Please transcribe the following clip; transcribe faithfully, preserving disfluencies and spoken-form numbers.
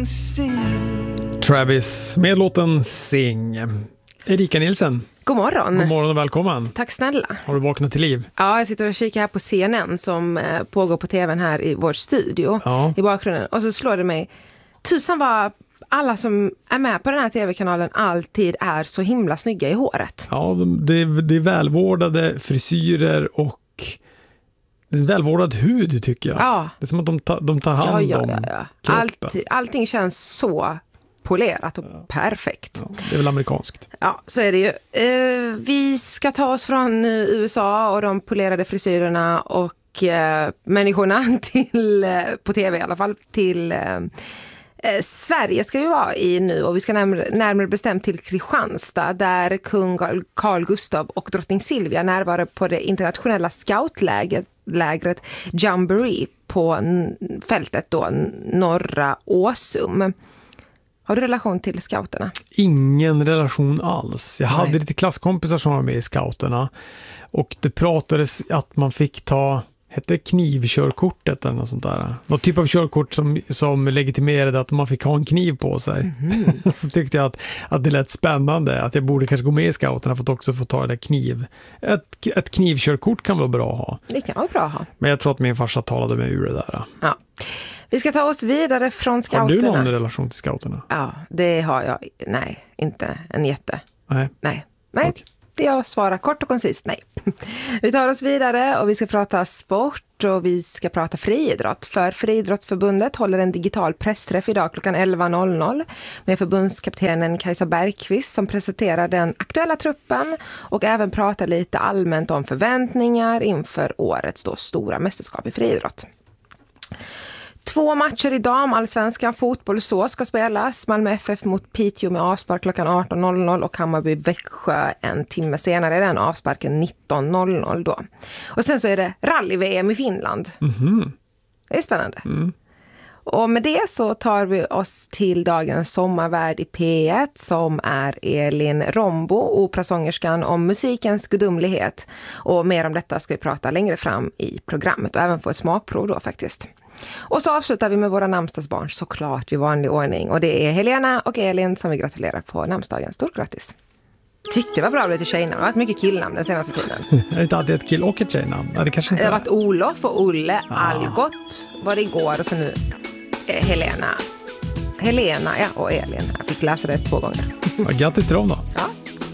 sing. Travis med låten Sing. Erika Nilsen. God morgon. God morgon och välkommen. Tack snälla. Har du vaknat till liv? Ja, jag sitter och kikar här på C N N som pågår på tvn här i vår studio Ja. i bakgrunden. Och så slår det mig, tusan vad alla som är med på den här tv-kanalen alltid är så himla snygga i håret. Ja, det är, det är välvårdade frisyrer och det är en välvårdad hud tycker jag. Ja. Det är som att de, ta, de tar hand ja, ja, om ja, ja. kroppen. Allt, allting känns så polerat och ja. perfekt. Ja, det är väl amerikanskt. Ja, så är det ju. Eh, vi ska ta oss från U S A och de polerade frisyrerna och eh, människorna till, eh, på tv i alla fall, till eh, eh, Sverige ska vi vara i nu och vi ska närmare, närmare bestämt till Kristianstad där kung Carl Gustaf och drottning Silvia närvarar på det internationella scoutlägret Jamboree på n- fältet då, norra Åsum. Har du relation till scouterna? Ingen relation alls. Jag Nej. hade lite klasskompisar som var med i scouterna och det pratades att man fick ta, hette det knivkörkortet eller något sånt där. Något typ av körkort som, som legitimerade att man fick ha en kniv på sig. Mm-hmm. Så tyckte jag att, att det lät spännande att jag borde kanske gå med i scouterna för att också få ta det där kniv. Ett, ett knivkörkort kan vara bra att ha. Det kan vara bra att ha. Men jag tror att min farsa talade mig ur det där. Ja. Vi ska ta oss vidare från scouterna. Har du någon relation till scouterna? Ja, det har jag. Nej, inte en jätte. Nej. Nej. Nej. Okay. Det jag svarar kort och koncist nej. Vi tar oss vidare och vi ska prata sport och vi ska prata friidrott. För Friidrottsförbundet håller en digital pressträff idag klockan elva med förbundskaptenen Kajsa Bergqvist som presenterar den aktuella truppen och även pratar lite allmänt om förväntningar inför årets då stora mästerskap i friidrott. Två matcher i damallsvenskan fotboll så ska spelas. Malmö F F mot Piteå med avspark klockan arton och Hammarby-Växjö en timme senare är den avsparken nitton då. Och sen så är det rally-V M i Finland. Mm-hmm. Det är spännande. Mm. Och med det så tar vi oss till dagens sommarvärd i P ett som är Elin Rombo, operasångerskan om musikens gudomlighet. Och mer om detta ska vi prata längre fram i programmet och även få ett smakprov då faktiskt. Och så avslutar vi med våra namnsdagsbarn såklart i vanlig ordning. Och det är Helena och Elin som vi gratulerar på namnsdagen. Stort grattis! Tyckte det var bra att bli till tjejnamn. Det har varit mycket killnamn den senaste tiden. Det är inte alltid ett kill och ett tjejnamn. Ja, det kanske inte det har varit Olof och Olle, ja. Algot var det igår och så nu eh, Helena. Helena ja, och Elin. Jag fick läsa det två gånger. Ja, grattis till dem då. Ja.